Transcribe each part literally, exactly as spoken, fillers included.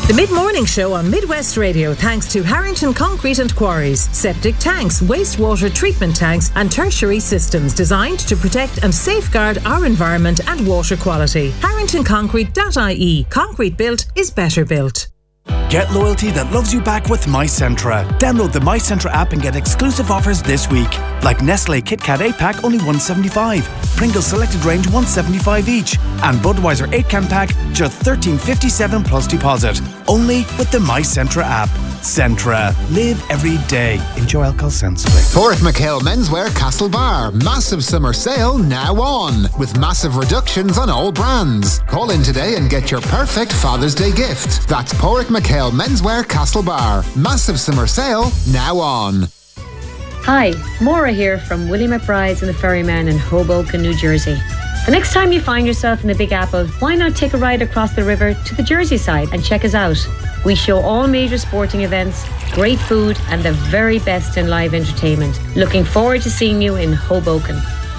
The Mid-Morning Show on Midwest Radio, thanks to Harrington Concrete and Quarries, septic tanks, wastewater treatment tanks and tertiary systems designed to protect and safeguard our environment and water quality. harrington concrete dot I E. Concrete built is better built. Get loyalty that loves you back with MyCentra. Download the MyCentra app and get exclusive offers this week. Like Nestle KitKat eight pack, only one seventy-five. Pringles Selected Range, one seventy-five each. And Budweiser eight can pack, just thirteen fifty-seven plus deposit. Only with the MyCentra app. Centra. Live every day. Enjoy alcohol sensibly. Porrick McHale Menswear Castlebar. Massive summer sale now on. With massive reductions on all brands. Call in today and get your perfect Father's Day gift. That's Porrick McHale Menswear Castlebar. Massive summer sale now on. Hi, Maura here from Willie McBride's and the Ferryman in Hoboken, New Jersey. The next time you find yourself in the Big Apple, why not take a ride across the river to the Jersey side and check us out? We show all major sporting events, great food and the very best in live entertainment. Looking forward to seeing you in Hoboken.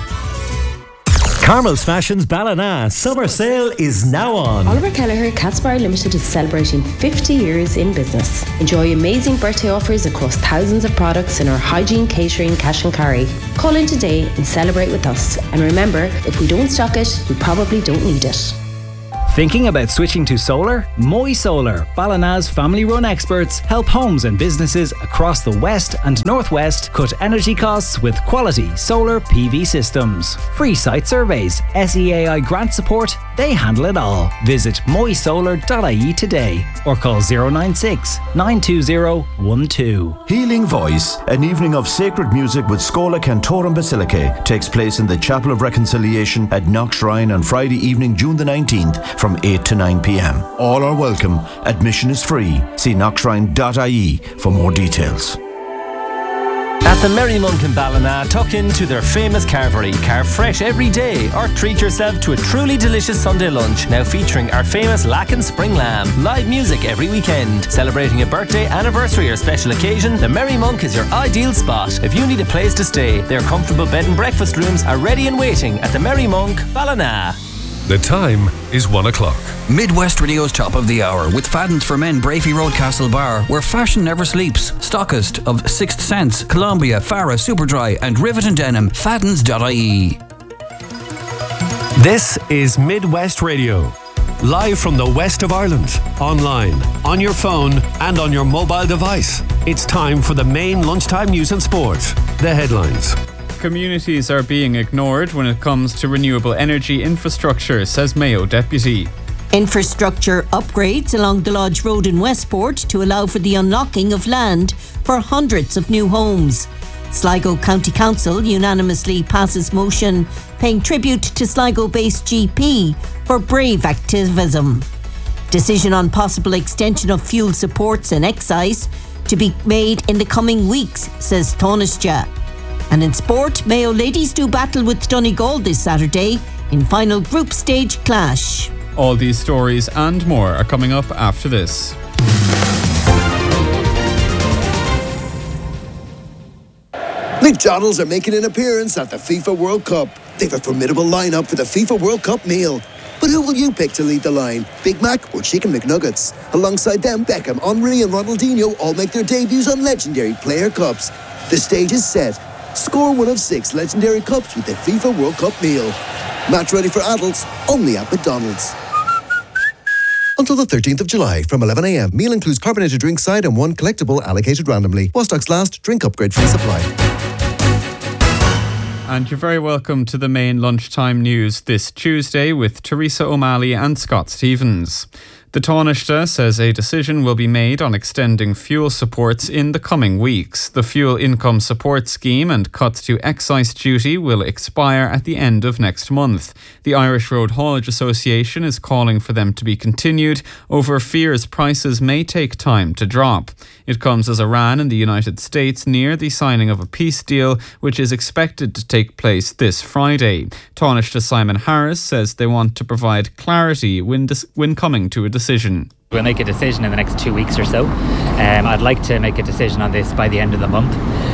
Carmel's Fashions Ballina summer sale is now on. Oliver Kelleher Catsbar Limited is celebrating fifty years in business. Enjoy amazing birthday offers across thousands of products in our hygiene, catering, cash and carry. Call in today and celebrate with us. And remember, if we don't stock it, we probably don't need it. Thinking about switching to solar? Moy Solar, Ballina's family-run experts, help homes and businesses across the West and Northwest cut energy costs with quality solar P V systems. Free site surveys, S E A I grant support, they handle it all. Visit moy solar dot I E today or call zero nine six, nine two zero, one two. Healing Voice, an evening of sacred music with Scola Cantorum Basilicae, takes place in the Chapel of Reconciliation at Knock Shrine on Friday evening, June the nineteenth from eight to nine p.m. All are welcome. Admission is free. See knock shrine dot I E for more details. At the Merry Monk in Ballina, tuck into their famous carvery. Carve fresh every day or treat yourself to a truly delicious Sunday lunch. Now featuring our famous Lacken Spring Lamb. Live music every weekend. Celebrating a birthday, anniversary or special occasion, the Merry Monk is your ideal spot. If you need a place to stay, their comfortable bed and breakfast rooms are ready and waiting at the Merry Monk, Ballina. The time is one o'clock. Midwest Radio's Top of the Hour with Fadden's for Men, Brafey Road, Castlebar, where fashion never sleeps. Stockist of Sixth Sense, Columbia, Farah, Superdry and Rivet and Denim. Faddens dot I E. This is Midwest Radio. Live from the west of Ireland. Online, on your phone and on your mobile device. It's time for the main lunchtime news and sport. The headlines. Communities are being ignored when it comes to renewable energy infrastructure, says Mayo Deputy. Infrastructure upgrades along the Lodge Road in Westport to allow for the unlocking of land for hundreds of new homes. Sligo County Council unanimously passes motion paying tribute to Sligo-based G P for brave activism. Decision on possible extension of fuel supports and excise to be made in the coming weeks, says Taoiseach. And in sport, Mayo ladies do battle with Donegal this Saturday in final group stage clash. All these stories and more are coming up after this. McDonald's are making an appearance at the FIFA World Cup. They've a formidable lineup for the FIFA World Cup meal. But who will you pick to lead the line? Big Mac or Chicken McNuggets? Alongside them, Beckham, Henry and Ronaldinho all make their debuts on legendary player cups. The stage is set. Score one of six legendary cups with the FIFA World Cup meal. Match ready for adults, only at McDonald's. Until the thirteenth of July from eleven a.m. Meal includes carbonated drink side and one collectible allocated randomly. While stocks last, drink upgrade free supply. And you're very welcome to the main lunchtime news this Tuesday with Teresa O'Malley and Scott Stevens. The Taoiseach says a decision will be made on extending fuel supports in the coming weeks. The Fuel Income Support Scheme and cuts to excise duty will expire at the end of next month. The Irish Road Haulage Association is calling for them to be continued over fears prices may take time to drop. It comes as Iran and the United States near the signing of a peace deal, which is expected to take place this Friday. Taoiseach Simon Harris says they want to provide clarity when, dis- when coming to a decision. We'll make a decision in the next two weeks or so. Um, I'd like to make a decision on this by the end of the month.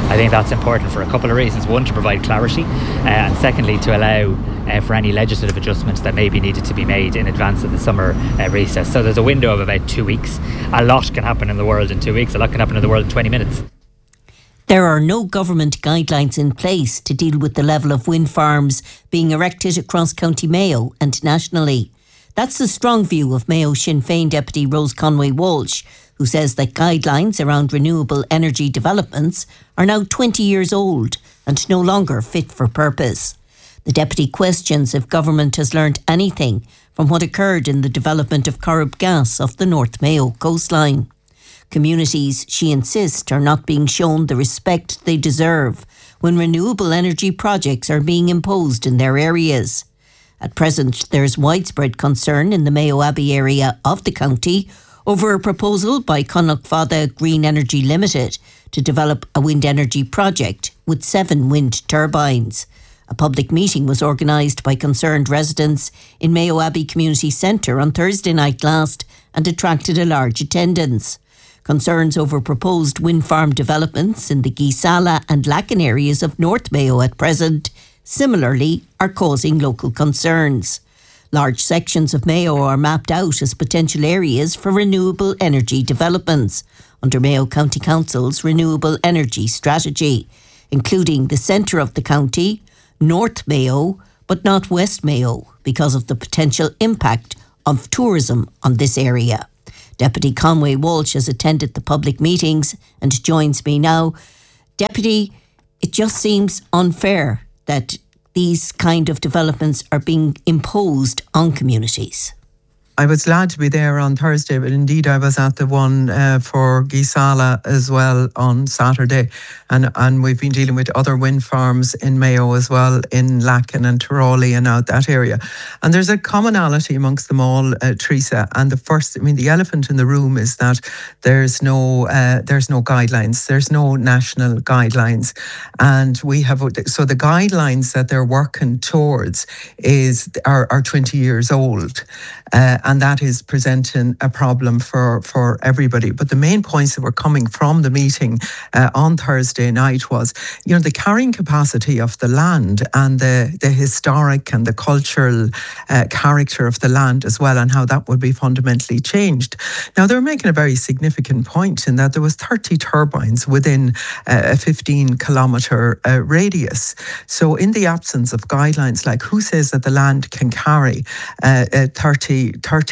I think that's important for a couple of reasons. One, to provide clarity, uh, and secondly, to allow uh, for any legislative adjustments that may be needed to be made in advance of the summer uh, recess. So there's a window of about two weeks. A lot can happen in the world in two weeks. A lot can happen in the world in twenty minutes. There are no government guidelines in place to deal with the level of wind farms being erected across County Mayo and nationally. That's the strong view of Mayo Sinn Féin Deputy Rose Conway-Walsh, who says that guidelines around renewable energy developments are now twenty years old and no longer fit for purpose. The Deputy questions if government has learnt anything from what occurred in the development of Corrib Gas off the North Mayo coastline. Communities, she insists, are not being shown the respect they deserve when renewable energy projects are being imposed in their areas. At present, there's widespread concern in the Mayo Abbey area of the county over a proposal by Connacht Fada Green Energy Limited to develop a wind energy project with seven wind turbines. A public meeting was organised by concerned residents in Mayo Abbey Community Centre on Thursday night last and attracted a large attendance. Concerns over proposed wind farm developments in the Gisala and Lacken areas of North Mayo at present, similarly, are causing local concerns. Large sections of Mayo are mapped out as potential areas for renewable energy developments under Mayo County Council's Renewable Energy Strategy, including the centre of the county, North Mayo, but not West Mayo, because of the potential impact of tourism on this area. Deputy Conway-Walsh has attended the public meetings and joins me now. Deputy, it just seems unfair that these kind of developments are being imposed on communities. I was glad to be there on Thursday, but indeed I was at the one uh, for Gisala as well on Saturday. And and we've been dealing with other wind farms in Mayo as well, in Lacken and Tyrawley and out that area. And there's a commonality amongst them all, uh, Teresa. And the first, I mean, the elephant in the room is that there's no uh, there's no guidelines. There's no national guidelines. And we have, so the guidelines that they're working towards is are, are twenty years old. Uh, and that is presenting a problem for, for everybody. But the main points that were coming from the meeting uh, on Thursday night was, you know, the carrying capacity of the land and the, the historic and the cultural uh, character of the land as well, and how that would be fundamentally changed. Now, they were making a very significant point in that there was thirty turbines within uh, a fifteen kilometre uh, radius. So in the absence of guidelines, like who says that the land can carry uh, uh, thirty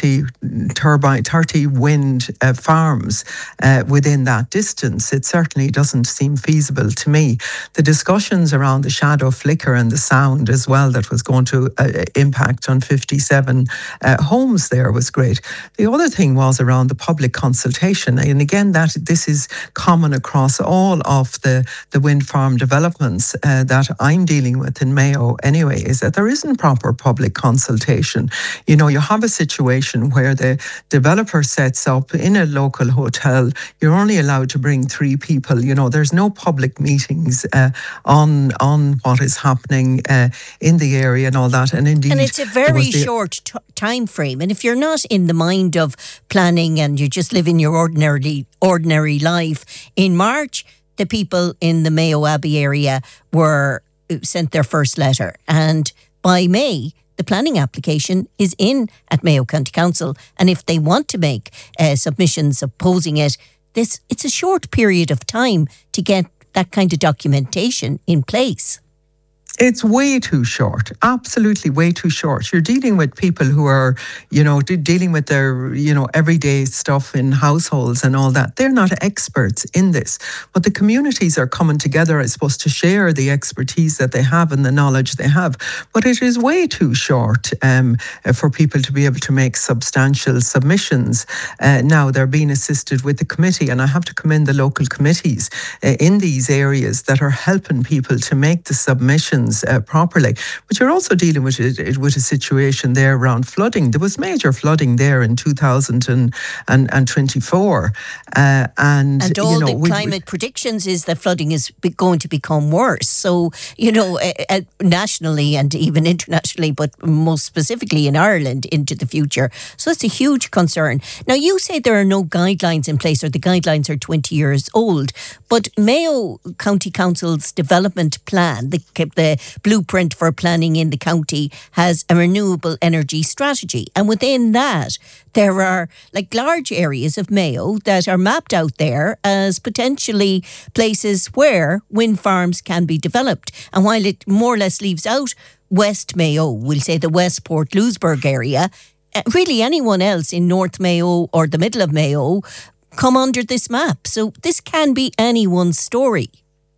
turbine, thirty wind uh, farms uh, within that distance? It certainly doesn't seem feasible to me. The discussions around the shadow flicker and the sound as well that was going to uh, impact on fifty-seven uh, homes there was great. The other thing was around the public consultation, and again that this is common across all of the, the wind farm developments uh, that I'm dealing with in Mayo anyway, is that there isn't proper public consultation. You know, you have a situation where the developer sets up in a local hotel, you're only allowed to bring three people. You know, there's no public meetings uh, on on what is happening uh, in the area and all that. And indeed, and it's a very short t- time frame. And if you're not in the mind of planning and you're just living your ordinary ordinary life, in March, the people in the Mayo Abbey area were sent their first letter, and by May, the planning application is in at Mayo County Council, and if they want to make uh, submissions opposing it, this it's a short period of time to get that kind of documentation in place. It's way too short, absolutely way too short. You're dealing with people who are, you know, de- dealing with their, you know, everyday stuff in households and all that. They're not experts in this, but the communities are coming together, I suppose, to share the expertise that they have and the knowledge they have. But it is way too short um, for people to be able to make substantial submissions. Uh, now they're being assisted with the committee, and I have to commend the local committees uh, in these areas that are helping people to make the submissions conditions uh, properly. But you're also dealing with it, with a situation there around flooding. There was major flooding there in two thousand twenty-four. Uh, and, and all you know, the we, climate we, predictions is that flooding is be- going to become worse. So, you know, uh, uh, nationally and even internationally, but most specifically in Ireland into the future. So it's a huge concern. Now, you say there are no guidelines in place, or the guidelines are twenty years old, but Mayo County Council's development plan, the, the blueprint for planning in the county, has a renewable energy strategy. And within that, there are like large areas of Mayo that are mapped out there as potentially places where wind farms can be developed. And while it more or less leaves out West Mayo, we'll say the West Port Louisburg area, really anyone else in North Mayo or the middle of Mayo come under this map. So this can be anyone's story.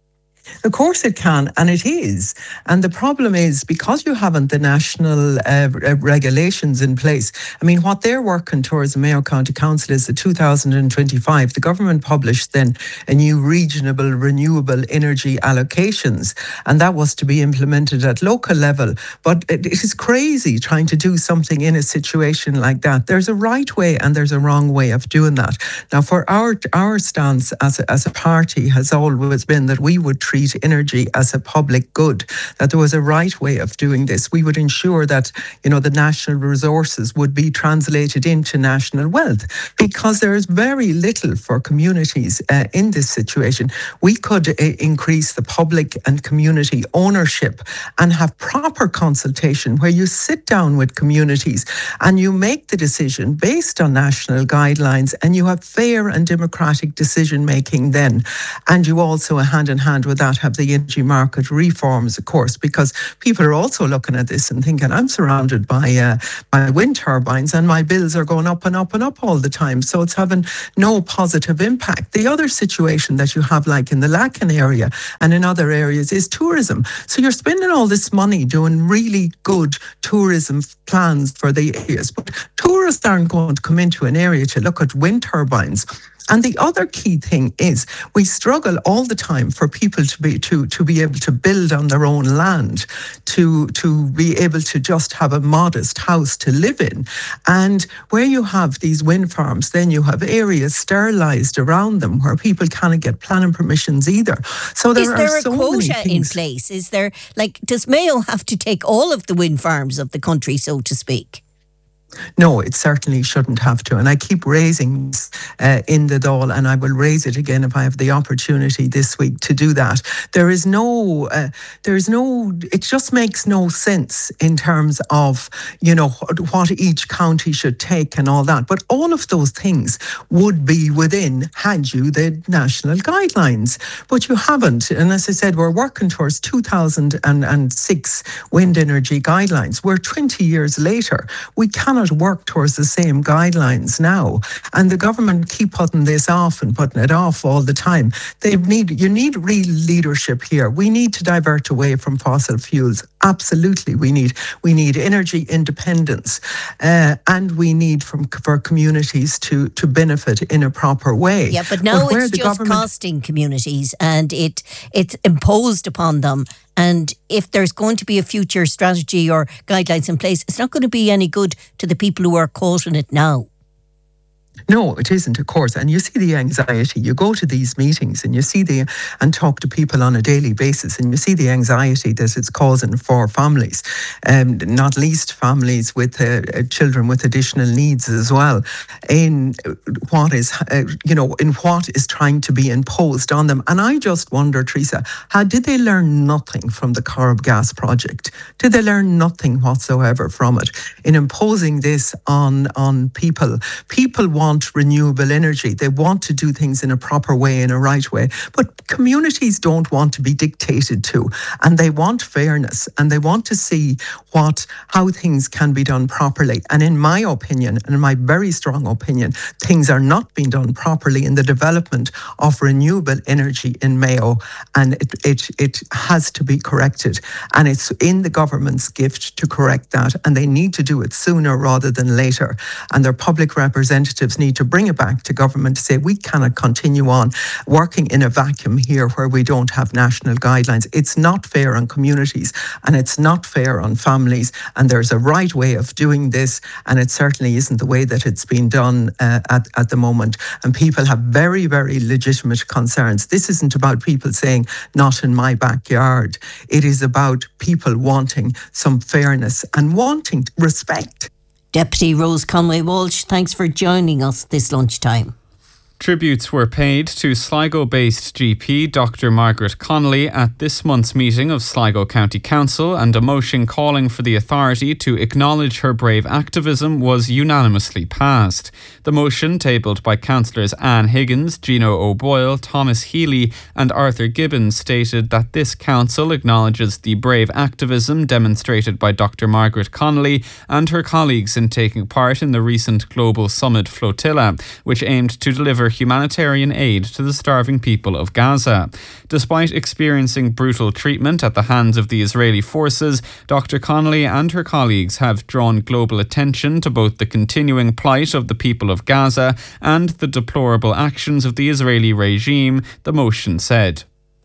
Of course it can, and it is. And the problem is, because you haven't the national uh, regulations in place, I mean, what they're working towards, the Mayo County Council, is the two thousand twenty-five. The government published then a new regional renewable energy allocations, and that was to be implemented at local level. But it, it is crazy trying to do something in a situation like that. There's a right way and there's a wrong way of doing that. Now, for our our stance as a, as a party has always been that we would treat energy as a public good, that there was a right way of doing this. We would ensure that, you know, the national resources would be translated into national wealth, because there is very little for communities uh, in this situation. We could uh, increase the public and community ownership and have proper consultation where you sit down with communities and you make the decision based on national guidelines, and you have fair and democratic decision making then. And you also, hand in hand with that, have the energy market reforms, of course, because people are also looking at this and thinking, I'm surrounded by uh, by wind turbines and my bills are going up and up and up all the time. So it's having no positive impact. The other situation that you have, like in the Lacan area and in other areas, is tourism. So you're spending all this money doing really good tourism plans for the areas, but tourists aren't going to come into an area to look at wind turbines. And the other key thing is we struggle all the time for people to be to to be able to build on their own land, to to be able to just have a modest house to live in. And where you have these wind farms, then you have areas sterilised around them where people cannot get planning permissions either. So there is there are a so quota many things. in place? Is there, like, does Mayo have to take all of the wind farms of the country, so to speak? No, it certainly shouldn't have to. And I keep raising this uh, in the Dáil, and I will raise it again if I have the opportunity this week to do that. There is no, uh, there is no, it just makes no sense in terms of, you know, what each county should take and all that. But all of those things would be within, had you the national guidelines. But you haven't. And as I said, we're working towards two thousand six wind energy guidelines. We're twenty years later. We cannot work towards the same guidelines now, and the government keep putting this off and putting it off all the time. They need you need real leadership here. We need to divert away from fossil fuels. Absolutely, we need we need energy independence, uh, and we need from for communities to to benefit in a proper way. Yeah, but now but it's just government... costing communities, and it it's imposed upon them. And if there's going to be a future strategy or guidelines in place, it's not going to be any good to the people who are caught in it now. No, it isn't, of course. And you see the anxiety. You go to these meetings and you see the and talk to people on a daily basis, and you see the anxiety that it's causing for families, um, not least families with uh, children with additional needs as well, in what is, uh, you know, in what is trying to be imposed on them. And I just wonder, Teresa, how did they learn nothing from the Corrib gas project? Did they learn nothing whatsoever from it in imposing this on on people? People want renewable energy. They want to do things in a proper way, in a right way. But communities don't want to be dictated to, and they want fairness, and they want to see what how things can be done properly. And in my opinion, and in my very strong opinion, things are not being done properly in the development of renewable energy in Mayo, and it it, it has to be corrected. And it's in the government's gift to correct that, and they need to do it sooner rather than later. And their public representatives need to bring it back to government to say we cannot continue on working in a vacuum here where we don't have national guidelines. It's not fair on communities and it's not fair on families, and there's a right way of doing this, and it certainly isn't the way that it's been done uh, at, at the moment. And people have very, very legitimate concerns. This isn't about people saying, not in my backyard. It is about people wanting some fairness and wanting respect. Deputy Rose Conway-Walsh, thanks for joining us this lunchtime. Tributes were paid to Sligo-based G P Doctor Margaret Connolly at this month's meeting of Sligo County Council, and a motion calling for the authority to acknowledge her brave activism was unanimously passed. The motion, tabled by councillors Anne Higgins, Gino O'Boyle, Thomas Healy and Arthur Gibbons, stated that this council acknowledges the brave activism demonstrated by Doctor Margaret Connolly and her colleagues in taking part in the recent Global Summit Flotilla, which aimed to deliver humanitarian aid to the starving people of Gaza. Despite experiencing brutal treatment at the hands of the Israeli forces, Doctor Connolly and her colleagues have drawn global attention to both the continuing plight of the people of Gaza and the deplorable actions of the Israeli regime, the motion said.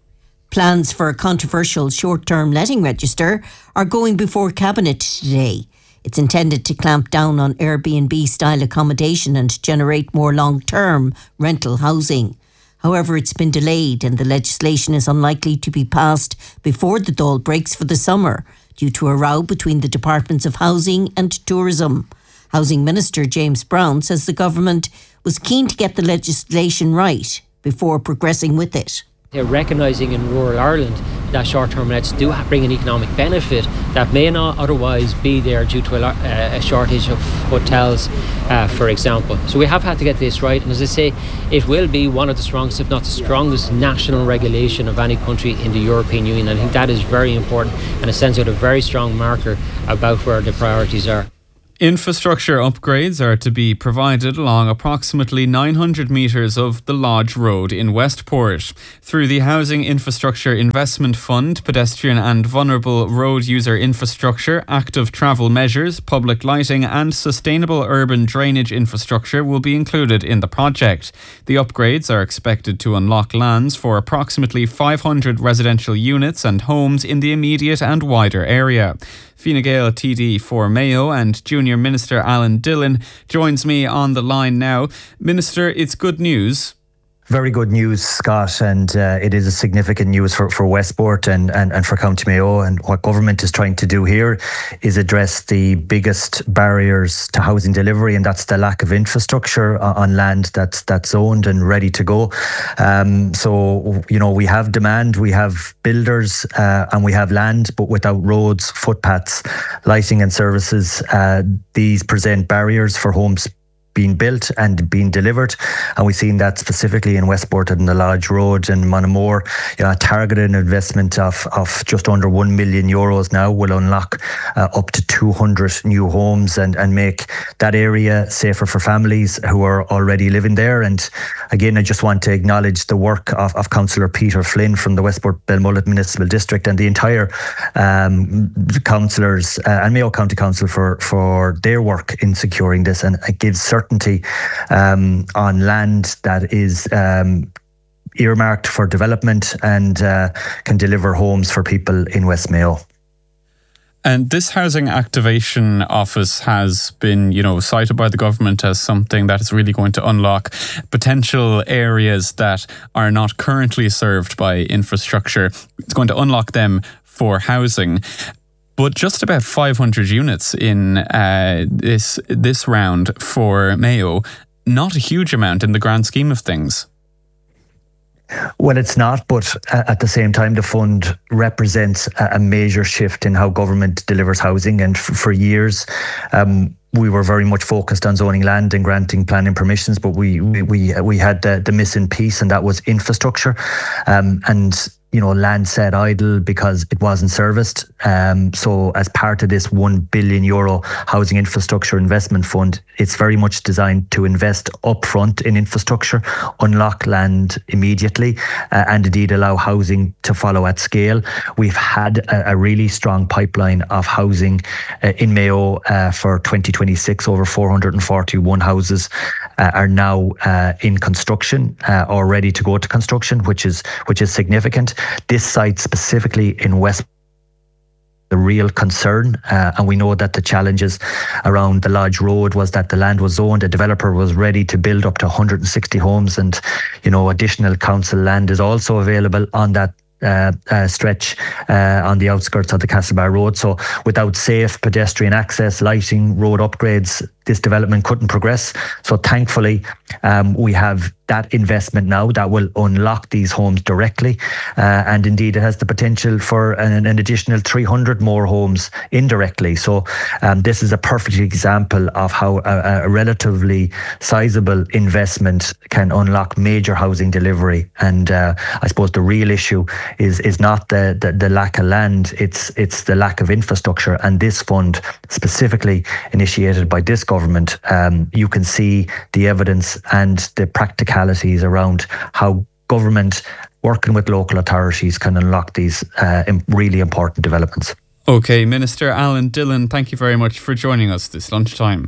Plans for a controversial short-term letting register are going before Cabinet today. It's intended to clamp down on Airbnb-style accommodation and generate more long-term rental housing. However, it's been delayed and the legislation is unlikely to be passed before the Dáil breaks for the summer due to a row between the Departments of Housing and Tourism. Housing Minister James Brown says the government was keen to get the legislation right before progressing with it. They're recognising in rural Ireland that short-term lets do bring an economic benefit that may not otherwise be there due to a, a shortage of hotels, uh, for example. So we have had to get this right, and as I say, it will be one of the strongest, if not the strongest, national regulation of any country in the European Union. I think that is very important, and it sends out a very strong marker about where the priorities are. Infrastructure upgrades are to be provided along approximately nine hundred metres of the Lodge Road in Westport. Through the Housing Infrastructure Investment Fund, pedestrian and vulnerable road user infrastructure, active travel measures, public lighting and sustainable urban drainage infrastructure will be included in the project. The upgrades are expected to unlock lands for approximately five hundred residential units and homes in the immediate and wider area. Fine Gael T D for Mayo and Junior Minister Alan Dillon joins me on the line now. Minister, it's good news. Very good news, Scott, and uh, it is a significant news for, for Westport and, and, and for County Mayo. And what government is trying to do here is address the biggest barriers to housing delivery, and that's the lack of infrastructure on land that's that's owned and ready to go. Um, so, you know, we have demand, we have builders uh, and we have land, but without roads, footpaths, lighting and services, uh, these present barriers for homes being built and being delivered, and we've seen that specifically in Westport and the Lodge Road and Monamoor. You know, a targeted investment of of just under one million euros now will unlock uh, up to two hundred new homes and and make that area safer for families who are already living there. And again, I just want to acknowledge the work of, of Councillor Peter Flynn from the Westport Belmullet Municipal District and the entire um, councillors uh, and Mayo County Council for for their work in securing this, and it gives certainty um, on land that is um, earmarked for development and uh, can deliver homes for people in West Mayo. And this housing activation office has been, you know, cited by the government as something that is really going to unlock potential areas that are not currently served by infrastructure. It's going to unlock them for housing. But just about five hundred units in uh, this this round for Mayo, not a huge amount in the grand scheme of things. Well, it's not, but at the same time, the fund represents a major shift in how government delivers housing. And for years, um, we were very much focused on zoning land and granting planning permissions, but we we we, we had the, the missing piece, and that was infrastructure. Um, and you know, land sat idle because it wasn't serviced. Um, so as part of this one billion euro housing infrastructure investment fund, it's very much designed to invest upfront in infrastructure, unlock land immediately, uh, and indeed allow housing to follow at scale. We've had a, a really strong pipeline of housing uh, in Mayo uh, for twenty twenty-six, over four hundred forty-one houses uh, are now uh, in construction uh, or ready to go to construction, which is which is significant. This site specifically in West, the real concern, uh, and we know that the challenges around the Lodge Road was that the land was zoned, a developer was ready to build up to one hundred sixty homes, and you know additional council land is also available on that Uh, uh, stretch uh, on the outskirts of the Castlebar Road. So without safe pedestrian access, lighting, road upgrades, this development couldn't progress. So thankfully um, we have that investment now that will unlock these homes directly, uh, and indeed it has the potential for an, an additional three hundred more homes indirectly. So um, this is a perfect example of how a, a relatively sizable investment can unlock major housing delivery. And uh, I suppose the real issue is is not the, the the lack of land, it's it's the lack of infrastructure. And this fund, specifically initiated by this government, um, you can see the evidence and the practicalities around how government working with local authorities can unlock these uh, really important developments. Okay, Minister Alan Dillon, thank you very much for joining us this lunchtime.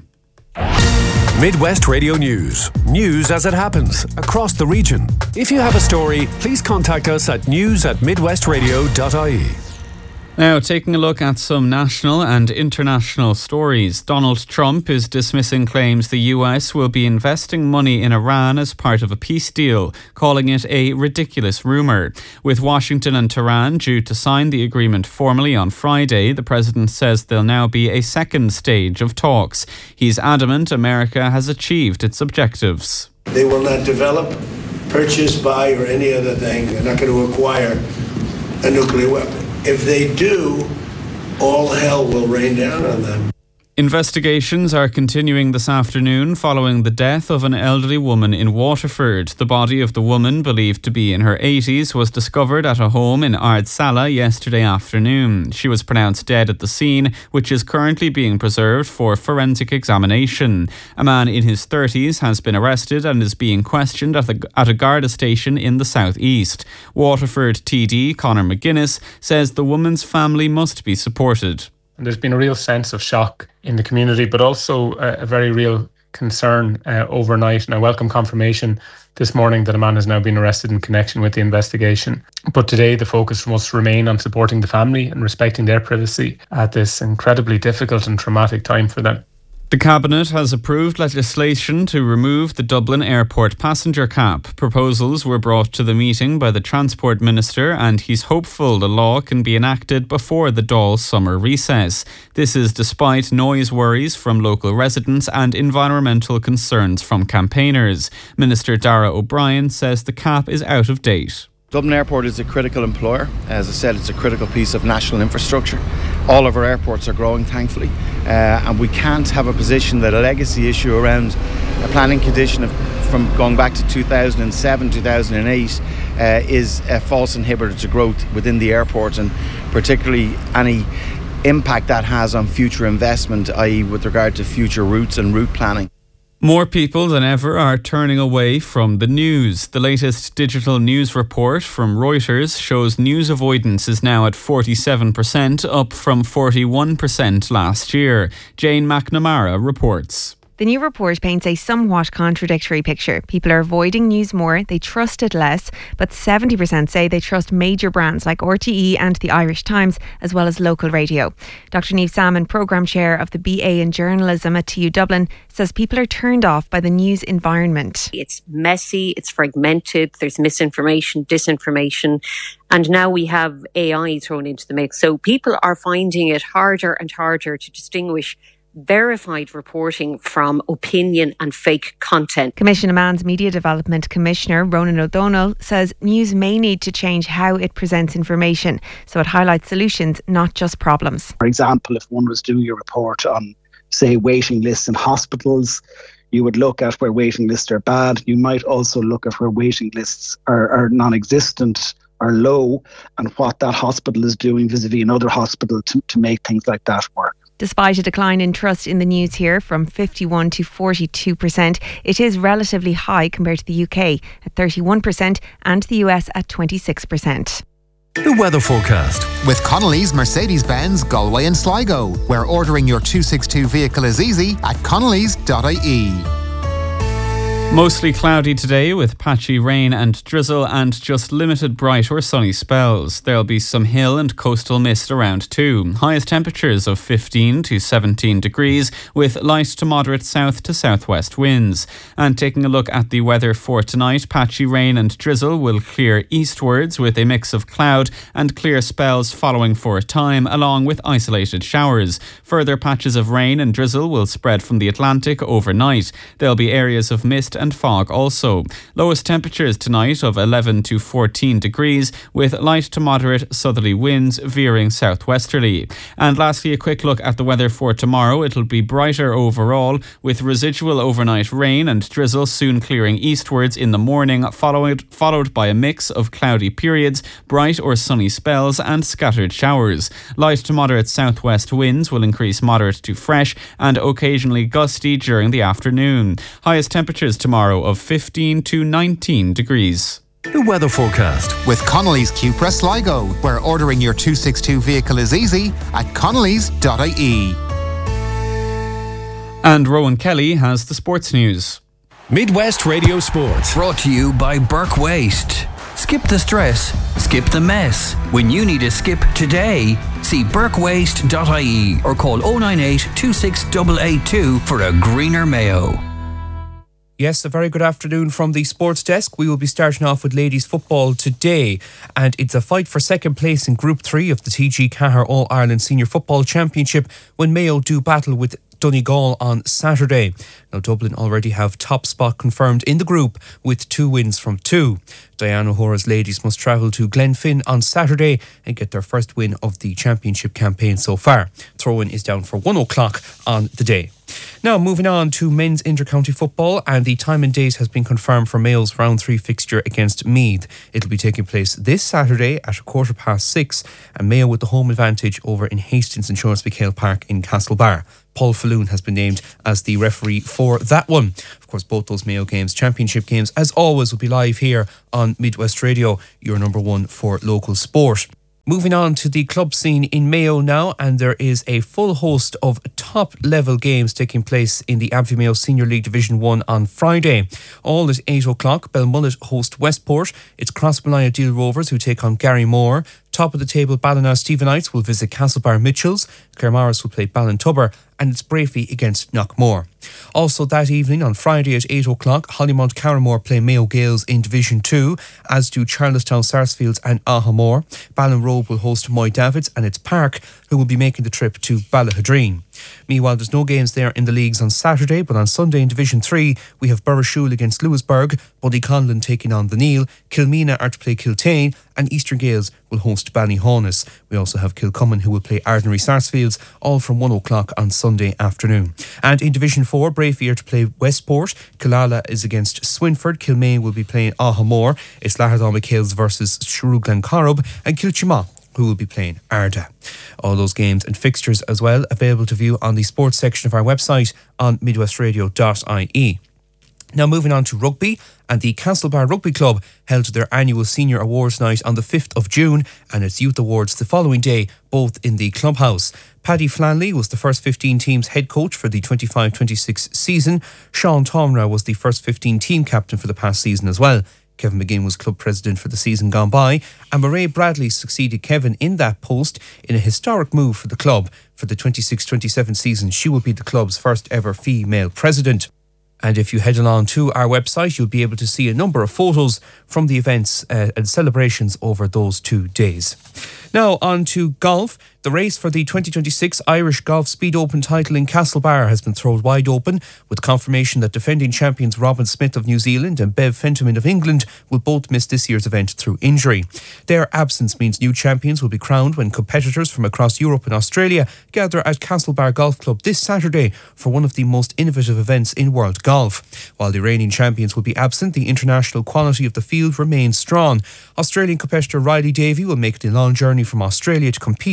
Midwest Radio News. News as it happens across the region. If you have a story, please contact us at news at midwestradio dot I E. Now, taking a look at some national and international stories. Donald Trump is dismissing claims the U S will be investing money in Iran as part of a peace deal, calling it a ridiculous rumour. With Washington and Tehran due to sign the agreement formally on Friday, the president says there'll now be a second stage of talks. He's adamant America has achieved its objectives. They will not develop, purchase, buy, or any other thing. They're not going to acquire a nuclear weapon. If they do, all hell will rain down on them. Investigations are continuing this afternoon following the death of an elderly woman in Waterford. The body of the woman, believed to be in her eighties, was discovered at a home in Ardsala yesterday afternoon. She was pronounced dead at the scene, which is currently being preserved for forensic examination. A man in his thirties has been arrested and is being questioned at, the, at a Garda station in the southeast. Waterford T D Conor McGuinness says the woman's family must be supported. And there's been a real sense of shock in the community, but also a, a very real concern uh, overnight. And I welcome confirmation this morning that a man has now been arrested in connection with the investigation. But today the focus must remain on supporting the family and respecting their privacy at this incredibly difficult and traumatic time for them. The Cabinet has approved legislation to remove the Dublin Airport passenger cap. Proposals were brought to the meeting by the Transport Minister, and he's hopeful the law can be enacted before the Dáil summer recess. This is despite noise worries from local residents and environmental concerns from campaigners. Minister Dara O'Brien says the cap is out of date. Dublin Airport is a critical employer. As I said, it's a critical piece of national infrastructure. All of our airports are growing, thankfully, uh, and we can't have a position that a legacy issue around a planning condition of, from going back to two thousand seven, two thousand eight uh, is a false inhibitor to growth within the airport, and particularly any impact that has on future investment, that is with regard to future routes and route planning. More people than ever are turning away from the news. The latest digital news report from Reuters shows news avoidance is now at forty-seven percent, up from forty-one percent last year. Jane McNamara reports. The new report paints a somewhat contradictory picture. People are avoiding news more, they trust it less, but seventy percent say they trust major brands like R T E and the Irish Times, as well as local radio. Doctor Niamh Salmon, Programme Chair of the B A in Journalism at T U Dublin, says people are turned off by the news environment. It's messy, it's fragmented, there's misinformation, disinformation, and now we have A I thrown into the mix. So people are finding it harder and harder to distinguish verified reporting from opinion and fake content. Commission Man's Media Development Commissioner Ronan O'Donnell says news may need to change how it presents information, so it highlights solutions, not just problems. For example, if one was doing a report on, say, waiting lists in hospitals, you would look at where waiting lists are bad. You might also look at where waiting lists are, are non-existent or low, and what that hospital is doing vis-a-vis another hospital to, to make things like that work. Despite a decline in trust in the news here from fifty-one to forty-two percent, it is relatively high compared to the U K at thirty-one percent and the U S at twenty-six percent. The weather forecast. With Connolly's Mercedes-Benz Galway and Sligo, where ordering your two sixty-two vehicle is easy at connellys dot I E. Mostly cloudy today with patchy rain and drizzle and just limited bright or sunny spells. There'll be some hill and coastal mist around too. Highest temperatures of fifteen to seventeen degrees with light to moderate south to southwest winds. And taking a look at the weather for tonight, patchy rain and drizzle will clear eastwards with a mix of cloud and clear spells following for a time, along with isolated showers. Further patches of rain and drizzle will spread from the Atlantic overnight. There'll be areas of mist and fog also. Lowest temperatures tonight of eleven to fourteen degrees with light to moderate southerly winds veering southwesterly. And lastly, a quick look at the weather for tomorrow. It'll be brighter overall with residual overnight rain and drizzle soon clearing eastwards in the morning, followed, followed by a mix of cloudy periods, bright or sunny spells and scattered showers. Light to moderate southwest winds will increase moderate to fresh and occasionally gusty during the afternoon. Highest temperatures tomorrow of fifteen to nineteen degrees. The weather forecast with Connolly's Cupra Sligo, where ordering your two sixty-two vehicle is easy at connellys dot I E. And Rowan Kelly has the sports news. Midwest Radio Sports. Brought to you by Burke Waste. Skip the stress, skip the mess. When you need a skip today, see burke waste dot I E or call oh nine eight, two six eight eight two for a greener Mayo. Yes, a very good afternoon from the sports desk. We will be starting off with ladies football today, and it's a fight for second place in Group three of the T G Cahir All-Ireland Senior Football Championship when Mayo do battle with Donegal on Saturday. Now, Dublin already have top spot confirmed in the group with two wins from two. Diane O'Hora's ladies must travel to Glenfin on Saturday and get their first win of the championship campaign so far. Throw-in is down for one o'clock on the day. Now, moving on to men's inter-county football, and the time and date has been confirmed for Mayo's round three fixture against Meath. It'll be taking place this Saturday at a quarter past six, and Mayo with the home advantage over in Hastings Insurance McHale Park in Castlebar. Paul Falloon has been named as the referee for that one. Of course, both those Mayo games, championship games, as always, will be live here on Midwest Radio, your number one for local sport. Moving on to the club scene in Mayo now, and there is a full host of top-level games taking place in the Abbey Mayo Senior League Division one on Friday. All at eight o'clock, Belmullet host Westport. It's Crossmolina Deal Rovers who take on Gary Moore. Top of the table, Ballina Stephenites will visit Castlebar Mitchells. Claremorris will play Ballintubber, and it's Brafey against Knockmore. Also that evening on Friday at eight o'clock, Hollymount Carramore play Mayo Gales in Division two, as do Charlestown Sarsfields and Ahamore. Ballinrobe will host Moy Davids, and it's Park who will be making the trip to Ballahadreen. Meanwhile, there's no games there in the leagues on Saturday, but on Sunday in Division three, we have Burrishoole against Lewisburg, Buddy Conlon taking on the Neil, Kilmena are to play Kiltane, and Eastern Gales will host Ballyhaunis. We also have Kilcummin who will play Ardnary Sarsfields, all from one o'clock on Sunday afternoon. And in Division four, Brafey are to play Westport, Killala is against Swinford, Kilmaine will be playing Ahamore, it's Lahardal McHale's versus Shrewd Glencorrib, and Kilchima who will be playing Arda. All those games and fixtures as well available to view on the sports section of our website on midwest radio dot I E. Now moving on to rugby, and the Castlebar Rugby Club held their annual Senior Awards Night on the fifth of June and its Youth Awards the following day, both in the clubhouse. Paddy Flanley was the first fifteen team's head coach for the twenty-five twenty-six season. Sean Tomra was the first fifteen team captain for the past season as well. Kevin McGinn was club president for the season gone by, and Murray Bradley succeeded Kevin in that post in a historic move for the club. For the twenty-six twenty-seven season, she will be the club's first ever female president. And if you head along to our website, you'll be able to see a number of photos from the events uh, and celebrations over those two days. Now on to golf. The race for the twenty twenty-six Irish Golf Speed Open title in Castlebar has been thrown wide open, with confirmation that defending champions Robin Smith of New Zealand and Bev Fentiman of England will both miss this year's event through injury. Their absence means new champions will be crowned when competitors from across Europe and Australia gather at Castlebar Golf Club this Saturday for one of the most innovative events in world golf. While the reigning champions will be absent, the international quality of the field remains strong. Australian competitor Riley Davey will make the long journey from Australia to compete,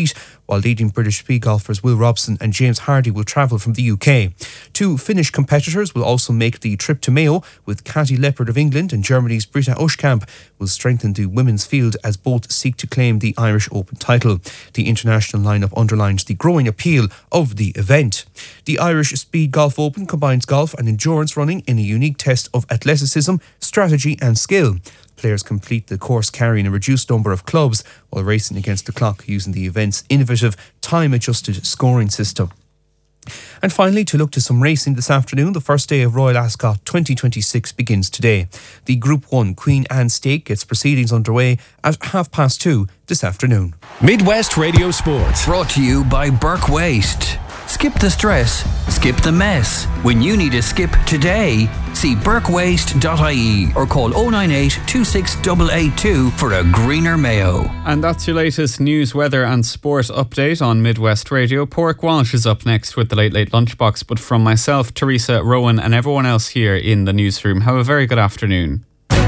while leading British speed golfers Will Robson and James Hardy will travel from the U K. Two Finnish competitors will also make the trip to Mayo, with Katie Leopard of England and Germany's Britta Uschkamp will strengthen the women's field as both seek to claim the Irish Open title. The international lineup underlines the growing appeal of the event. The Irish Speed Golf Open combines golf and endurance running in a unique test of athleticism, strategy and skill. Players complete the course carrying a reduced number of clubs while racing against the clock using the event's innovative time-adjusted scoring system. And finally, to look to some racing this afternoon, the first day of Royal Ascot twenty twenty-six begins today. The Group one Queen Anne Stake gets proceedings underway at half past two this afternoon. Midwest Radio Sports. Brought to you by Burke Waste. Skip the stress, skip the mess. When you need a skip today, see burke waste dot I E or call oh nine eight, two six eight eight two for a greener Mayo. And that's your latest news, weather and sport update on Midwest Radio. Pork Walsh is up next with the Late Late Lunchbox, but from myself, Teresa, Rowan and everyone else here in the newsroom, have a very good afternoon.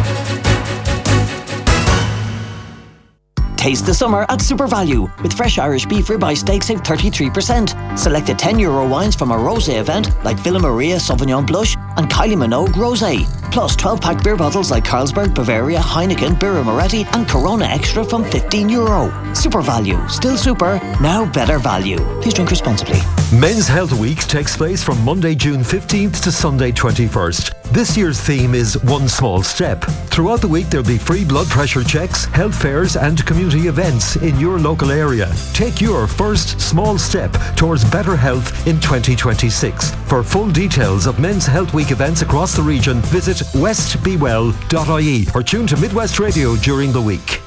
Taste the summer at Super Value with fresh Irish beef ribeye steak save thirty-three percent. Selected ten euro wines from our rosé event like Villa Maria Sauvignon Blush and Kylie Minogue Rosé. Plus twelve pack beer bottles like Carlsberg, Bavaria, Heineken, Birra Moretti and Corona Extra from fifteen euro. Super Value. Still super, now better value. Please drink responsibly. Men's Health Week takes place from Monday, June fifteenth to Sunday, twenty-first. This year's theme is One Small Step. Throughout the week there'll be free blood pressure checks, health fairs and community events in your local area. Take your first small step towards better health in twenty twenty-six. For full details of Men's Health Week events across the region, visit west be well dot I E or tune to Midwest Radio during the week.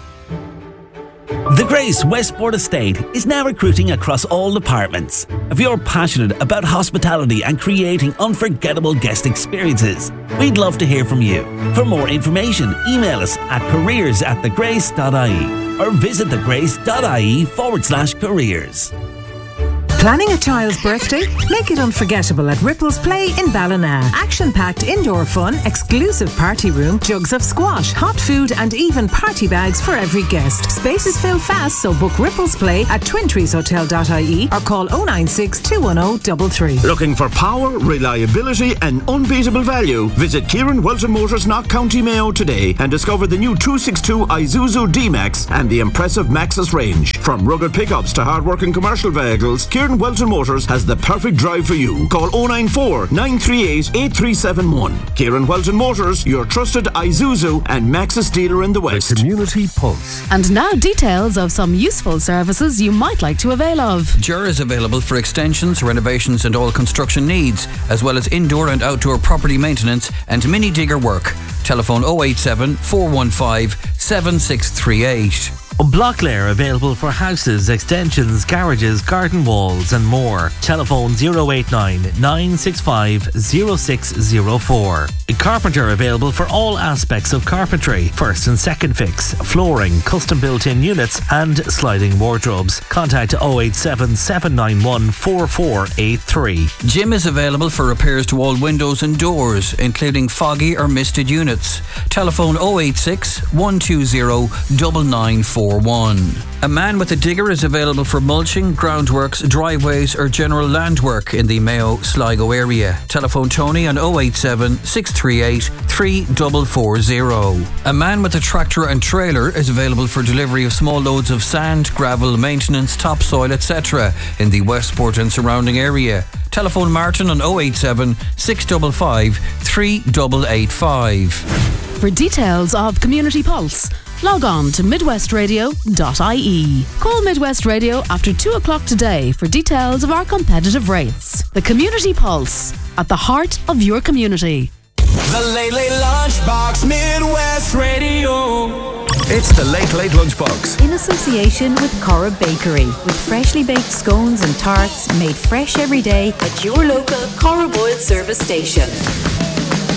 The Grace Westport Estate is now recruiting across all departments. If you're passionate about hospitality and creating unforgettable guest experiences, we'd love to hear from you. For more information, email us at careers at thegrace dot I E or visit thegrace dot I E forward slash careers. Planning a child's birthday? Make it unforgettable at Ripples Play in Ballina. Action-packed indoor fun, exclusive party room, jugs of squash, hot food and even party bags for every guest. Spaces fill fast, so book Ripples Play at twin trees hotel dot I E or call oh nine six, two one oh, three three. Looking for power, reliability and unbeatable value? Visit Kieran Welton Motors, Knock County Mayo today and discover the new two sixty-two Isuzu D-Max and the impressive Maxus range. From rugged pickups to hard-working commercial vehicles, Kieran Welton Motors has the perfect drive for you. Call oh nine four, nine three eight, eight three seven one. Kieran Welton Motors, your trusted Isuzu and Maxus dealer in the West. The Community Pulse. And now details of some useful services you might like to avail of. Jura is available for extensions, renovations and all construction needs, as well as indoor and outdoor property maintenance and mini digger work. Telephone oh eight seven, four one five, seven six three eight. Blocklair available for houses, extensions, garages, garden walls and more. Telephone oh eight nine, nine six five, oh six oh four. Carpenter available for all aspects of carpentry. First and second fix, flooring, custom built-in units and sliding wardrobes. Contact oh eight seven, seven nine one, four four eight three. Jim is available for repairs to all windows and doors, including foggy or misted units. Telephone oh eight six, one two oh, nine nine four one. A man with a digger is available for mulching, groundworks, driveways or general land work in the Mayo Sligo area. Telephone Tony on oh eight seven, six three eight, three four four zero. A man with a tractor and trailer is available for delivery of small loads of sand, gravel, maintenance, topsoil, et cetera in the Westport and surrounding area. Telephone Martin on oh eight seven, six five five, three eight eight five. For details of Community Pulse, log on to midwest radio dot I E. Call Midwest Radio after two o'clock today for details of our competitive rates. The Community Pulse, at the heart of your community. The Late Late Lunchbox, Midwest Radio. It's the Late Late Lunchbox. In association with Cora Bakery, with freshly baked scones and tarts made fresh every day at your local Cora Boyle service station.